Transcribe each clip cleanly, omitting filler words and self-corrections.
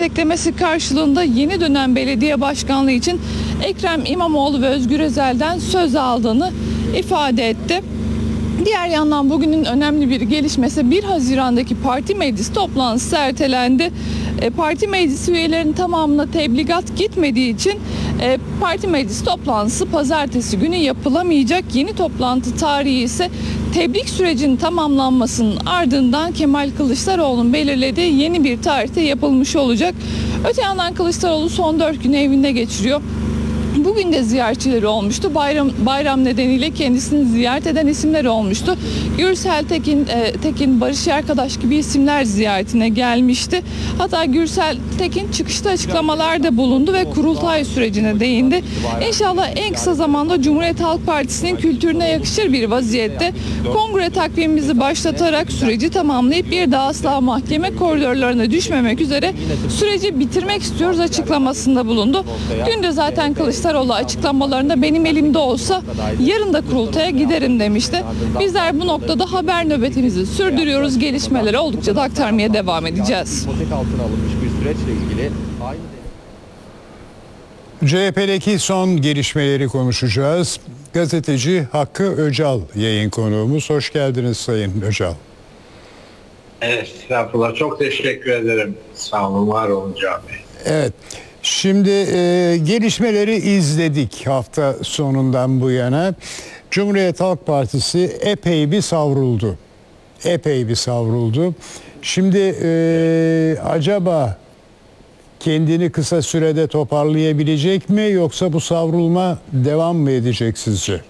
desteklemesi karşılığında yeni dönem belediye başkanlığı için Ekrem İmamoğlu ve Özgür Özel'den söz aldığını ifade etti. Diğer yandan bugünün önemli bir gelişmesi 1 Haziran'daki parti meclis toplantısı ertelendi. Parti meclis üyelerinin tamamına tebligat gitmediği için parti meclis toplantısı pazartesi günü yapılamayacak. Yeni toplantı tarihi ise tebrik sürecinin tamamlanmasının ardından Kemal Kılıçdaroğlu'nun belirlediği yeni bir tarihte yapılmış olacak. Öte yandan Kılıçdaroğlu son 4 günü evinde geçiriyor. Bugün de ziyaretçileri olmuştu. Bayram nedeniyle kendisini ziyaret eden isimler olmuştu. Gürsel Tekin, Barış Arkadaş gibi isimler ziyaretine gelmişti. Hatta Gürsel Tekin çıkışta açıklamalarda bulundu ve kurultay sürecine değindi. İnşallah en kısa zamanda Cumhuriyet Halk Partisi'nin kültürüne yakışır bir vaziyette kongre takvimimizi başlatarak süreci tamamlayıp bir daha asla mahkeme koridorlarına düşmemek üzere süreci bitirmek istiyoruz açıklamasında bulundu. Dün de zaten Kılıçdaroğlu açıklamalarında benim elimde olsa yarın da kurultaya giderim demişti. Bizler bu noktada haber nöbetimizi sürdürüyoruz. Gelişmeleri oldukça da aktarmaya devam edeceğiz. CHP'deki son gelişmeleri konuşacağız. Gazeteci Hakkı Öcal yayın konuğumuz. Hoş geldiniz Sayın Öcal. Evet, estağfurullah. Çok teşekkür ederim. Sağ olun, var olun Can Bey. Evet. Şimdi gelişmeleri izledik hafta sonundan bu yana. Cumhuriyet Halk Partisi epey bir savruldu. Şimdi acaba kendini kısa sürede toparlayabilecek mi, yoksa bu savrulma devam mı edecek sizce?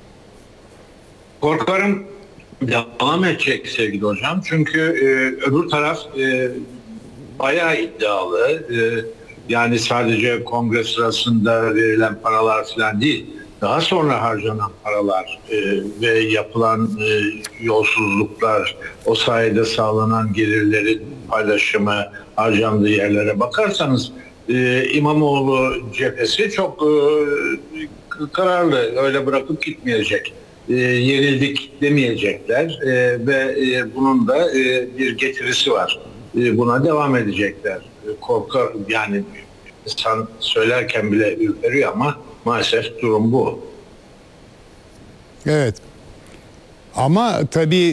Korkarım devam edecek sevgili hocam. Çünkü öbür taraf bayağı iddialı. Yani sadece kongre sırasında verilen paralar falan değil, daha sonra harcanan paralar ve yapılan yolsuzluklar, o sayede sağlanan gelirlerin paylaşımı, harcandığı yerlere bakarsanız İmamoğlu cephesi çok kararlı, öyle bırakıp gitmeyecek. Yenildik demeyecekler ve bunun da bir getirisi var. Buna devam edecekler. Korkar, yani insan söylerken bile ürperiyor ama maalesef durum bu. Evet. Ama tabii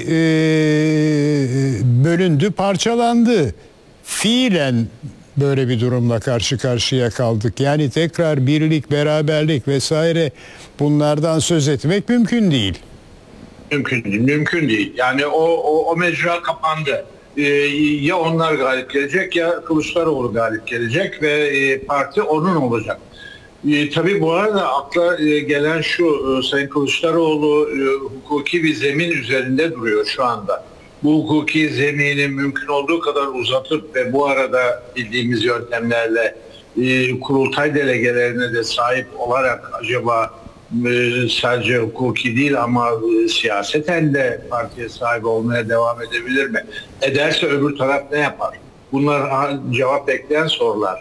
bölündü, parçalandı. Fiilen böyle bir durumla karşı karşıya kaldık. Yani tekrar birlik, beraberlik vesaire, bunlardan söz etmek mümkün değil. Mümkün değil. Yani o mecra kapandı. Ya onlar galip gelecek ya Kılıçdaroğlu galip gelecek ve parti onun olacak. Tabii bu arada akla gelen şu, Sayın Kılıçdaroğlu hukuki bir zemin üzerinde duruyor şu anda. Bu hukuki zemini mümkün olduğu kadar uzatıp ve bu arada bildiğimiz yöntemlerle kurultay delegelerine de sahip olarak acaba sadece hukuki değil ama siyaseten de partiye sahip olmaya devam edebilir mi? Ederse öbür taraf ne yapar? Bunlar cevap bekleyen sorular.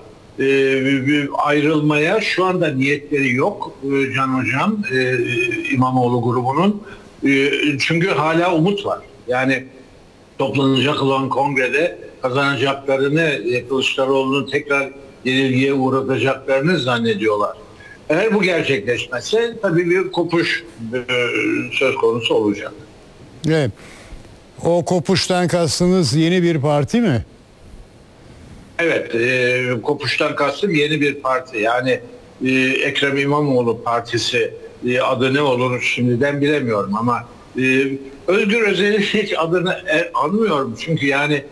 Ayrılmaya şu anda niyetleri yok Can Hocam, İmamoğlu grubunun. Çünkü hala umut var. Yani toplanacak olan kongrede kazanacaklarını, Kılıçdaroğlu'nun tekrar yenilgiye uğratacaklarını zannediyorlar. Eğer bu gerçekleşmezse tabii bir kopuş söz konusu olacak. Evet. O kopuştan kastınız yeni bir parti mi? Evet, kopuştan kastım yeni bir parti. Yani Ekrem İmamoğlu Partisi adı ne olur şimdiden bilemiyorum ama Özgür Özel'in hiç adını anmıyorum. Çünkü yani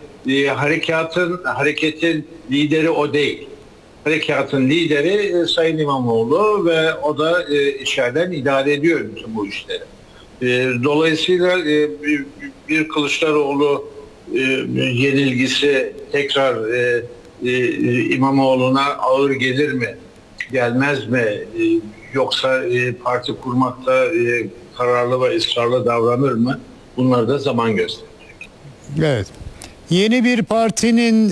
hareketin lideri o değil. Harekatın lideri Sayın İmamoğlu ve o da içeriden idare ediyor bütün bu işleri. Dolayısıyla bir Kılıçdaroğlu yenilgisi tekrar İmamoğlu'na ağır gelir mi, gelmez mi, yoksa parti kurmakta kararlı ve ısrarlı davranır mı? Bunları da zaman gösterecek. Evet. Yeni bir partinin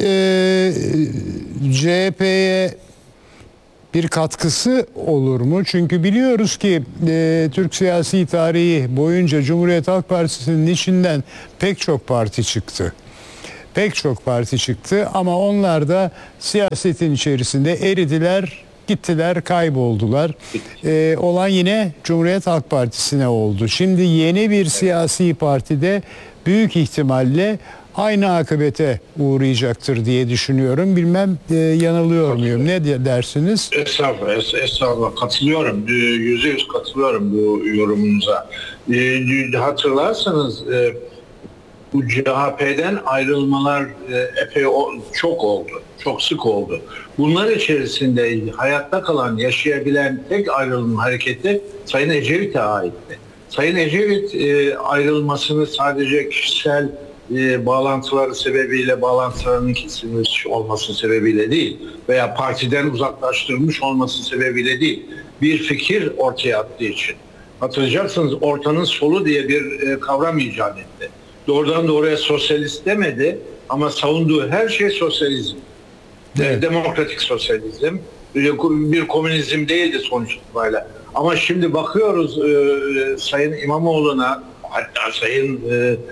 CHP'ye bir katkısı olur mu? Çünkü biliyoruz ki Türk siyasi tarihi boyunca Cumhuriyet Halk Partisi'nin içinden pek çok parti çıktı. pek çok parti çıktı ama onlar da siyasetin içerisinde eridiler, gittiler, kayboldular. Olan yine Cumhuriyet Halk Partisi'ne oldu. Şimdi yeni bir siyasi partide büyük ihtimalle aynı akıbete uğrayacaktır diye düşünüyorum. Bilmem yanılıyor muyum? Ne dersiniz? Estağfurullah katılıyorum. %100 katılıyorum bu yorumunuza. Hatırlarsanız bu CHP'den ayrılmalar epey çok oldu. Çok sık oldu. Bunlar içerisinde hayatta kalan, yaşayabilen tek ayrılım hareketi Sayın Ecevit'e aitti. Sayın Ecevit ayrılmasını sadece kişisel bağlantıları sebebiyle, bağlantılarının kesilmiş olması sebebiyle değil veya partiden uzaklaştırılmış olması sebebiyle değil, bir fikir ortaya attığı için. Hatırlayacaksınız, ortanın solu diye bir kavram icat etti. Doğrudan doğruya sosyalist demedi ama savunduğu her şey sosyalizm. Evet. Demokratik sosyalizm, bir komünizm değildi sonuç itibariyle. Ama şimdi bakıyoruz Sayın İmamoğlu'na, hatta Sayın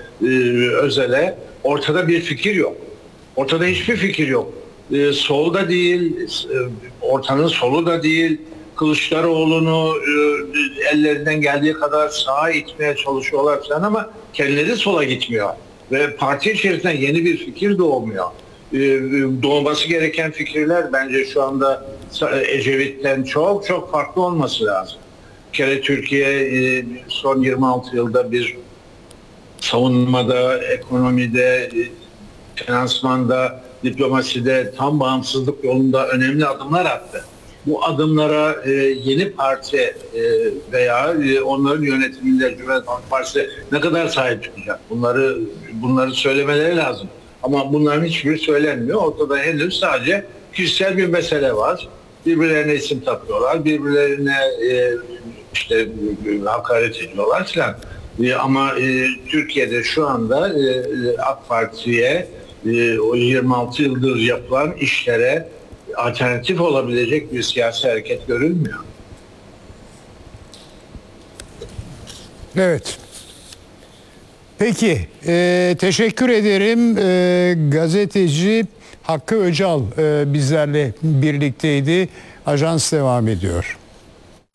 Özel'e, ortada bir fikir yok. Ortada hiçbir fikir yok. Solda değil, ortanın solu da değil. Kılıçdaroğlu'nu ellerinden geldiği kadar sağa itmeye çalışıyorlar falan ama kendileri sola gitmiyor. Ve parti içerisinde yeni bir fikir doğmuyor. Doğması gereken fikirler bence şu anda Ecevit'ten çok çok farklı olması lazım. Bir kere Türkiye son 26 yılda bir savunmada, ekonomide, finansmanda, diplomaside, tam bağımsızlık yolunda önemli adımlar attı. Bu adımlara yeni parti veya onların yönetiminde Cumhuriyet Halk Partisi ne kadar sahip çıkacak? Bunları söylemeleri lazım. Ama bunların hiçbiri söylenmiyor. Ortada henüz sadece kişisel bir mesele var. Birbirlerine isim takıyorlar, birbirlerine işte hakaret ediyorlar falan. Ama Türkiye'de şu anda AK Parti'ye o 26 yıldır yapılan işlere alternatif olabilecek bir siyasi hareket görülmüyor. Evet. Peki, teşekkür ederim. Gazeteci Hakkı Öcal bizlerle birlikteydi. Ajans devam ediyor.